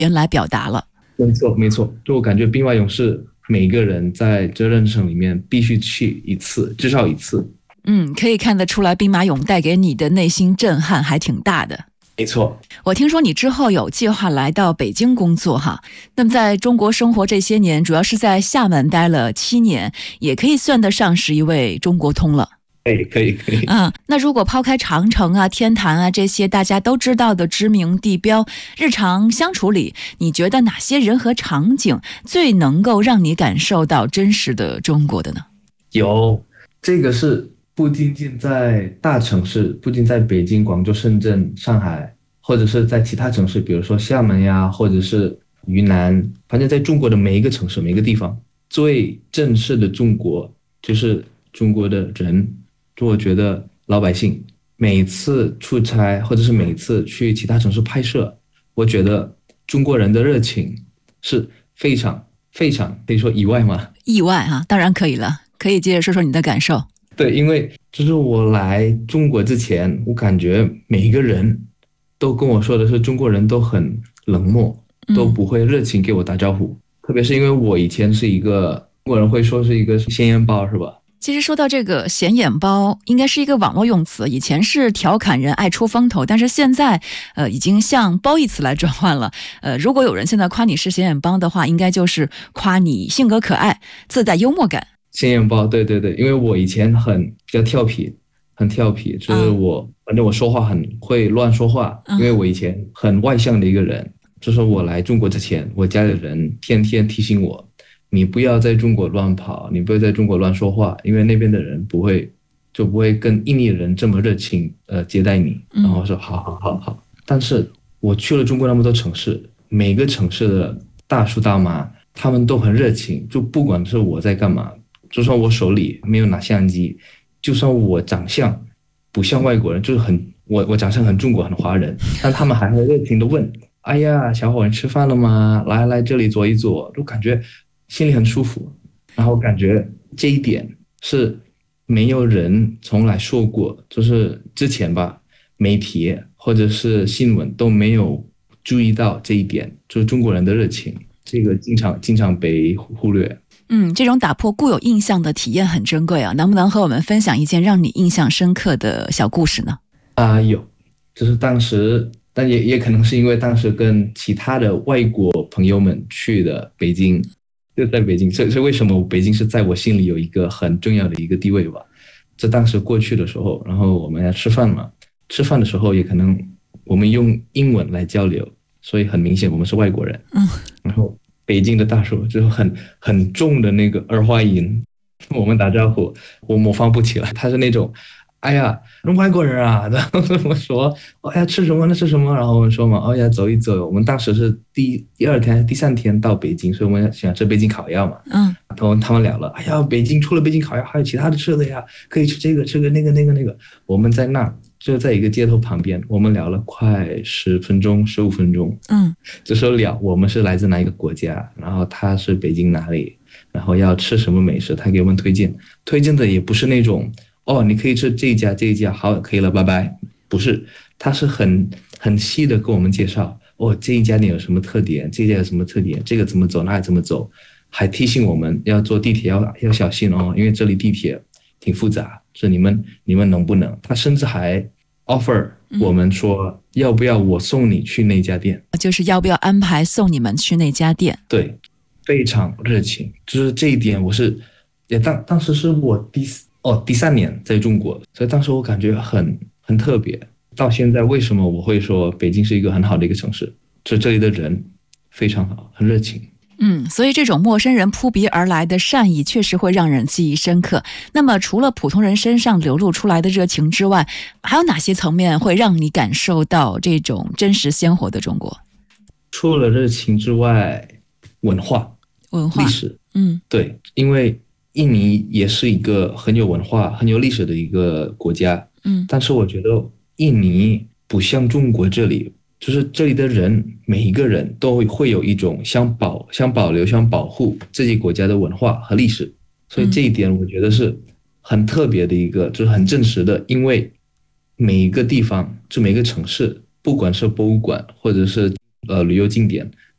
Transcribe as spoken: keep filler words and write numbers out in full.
言来表达了。 没错没错，就我感觉兵马俑是每个人在这任程里面必须去一次，至少一次。 嗯，可以看得出来兵马俑带给你的内心震撼还挺大的。 没错， 我听说你之后有计划来到北京工作哈，那么在中国生活这些年，主要是在厦门待了七年，也可以算得上是一位中国通了。 可以可以可以。 嗯，那如果抛开长城啊、天坛啊这些大家都知道的知名地标，日常相处里，你觉得哪些人和场景最能够让你感受到真实的中国的呢？ 有，这个是不仅仅在大城市，不仅在北京、广州、深圳、上海，或者是在其他城市，比如说厦门呀，或者是云南，反正在中国的每一个城市、每一个地方，最正式的中国就是中国的人。就我觉得老百姓每次出差，或者是每次去其他城市拍摄，我觉得中国人的热情是非常非常，可以说意外吗？ 意外啊，当然可以了，可以接着说说你的感受。 对，因为就是我来中国之前，我感觉每一个人都跟我说的是中国人都很冷漠，都不会热情给我打招呼。嗯、特别是因为我以前是一个中国人会说是一个显眼包，是吧？ 其实说到这个显眼包，应该是一个网络用词，以前是调侃人爱出风头，但是现在呃已经向褒义词来转换了。呃，如果有人现在夸你是显眼包的话，应该就是夸你性格可爱，自带幽默感。 显眼包，对对对，因为我以前很比较调皮，很调皮，就是我、嗯、反正我说话很会乱说话，因为我以前很外向的一个人。嗯、就是我来中国之前，我家里人天天提醒我，你不要在中国乱跑，你不要在中国乱说话，因为那边的人不会就不会跟印尼人这么热情呃接待你。然后我说好好好好，但是我去了中国那么多城市，每个城市的大叔大妈他们都很热情，就不管是我在干嘛，就算我手里没有拿相机，就算我长相不像外国人，就是很我我长相很中国很华人，但他们还会热情的问，哎呀小伙你吃饭了吗？来来这里坐一坐，就感觉心里很舒服。然后感觉这一点是没有人从来说过，就是之前吧媒体或者是新闻都没有注意到这一点，就是中国人的热情，这个经常经常被忽略。 嗯，这种打破固有印象的体验很珍贵啊，能不能和我们分享一件让你印象深刻的小故事呢？ 啊、呃，有，就是当时，但也也可能是因为当时跟其他的外国朋友们去的北京，就在北京，这是为什么北京是在我心里有一个很重要的一个地位吧。这当时过去的时候，然后我们要吃饭嘛，吃饭的时候也可能我们用英文来交流，所以很明显我们是外国人。 嗯， 然后北京的大叔就是很很重的那个儿化音，我们打招呼我模仿不起来，他是那种哎呀外国人啊，然后我说哎呀吃什么呢吃什么，然后我们说嘛哎呀走一走，我们当时是第第二天第三天到北京，所以我们想吃北京烤鸭嘛。 嗯， 然后他们聊了，哎呀北京除了北京烤鸭还有其他的吃的呀，可以吃这个吃个那个那个那个，我们在那就在一个街头旁边，我们聊了快十分钟十五分钟。 嗯， 就说聊我们是来自哪一个国家，然后他是北京哪里，然后要吃什么美食，他给我们推荐，推荐的也不是那种哦你可以吃这一家这一家好可以了拜拜，不是，他是很很细的跟我们介绍哦这一家店有什么特点，这一家有什么特点，这个怎么走那怎么走，还提醒我们要坐地铁要要小心哦，因为这里地铁挺复杂，是你们你们能不能，他甚至还 offer 我们说要不要我送你去那家店， 就是要不要安排送你们去那家店。 对，非常热情，就是这一点我是也当当时是我第哦第三年在中国，所以当时我感觉很很特别。到现在为什么我会说北京是一个很好的一个城市，就这里的人非常好，很热情。 嗯，所以这种陌生人扑鼻而来的善意确实会让人记忆深刻。那么除了普通人身上流露出来的热情之外，还有哪些层面会让你感受到这种真实鲜活的中国？ 除了热情之外，文化、 文化、 历史， 嗯， 对，因为印尼也是一个很有文化、很有历史的一个国家， 嗯， 但是我觉得印尼不像中国这里。就是这里的人每一个人都会有一种想保想保留想保护自己国家的文化和历史，所以这一点我觉得是很特别的一个，就是很真实的。因为每一个地方就每个城市，不管是博物馆或者是呃旅游景点，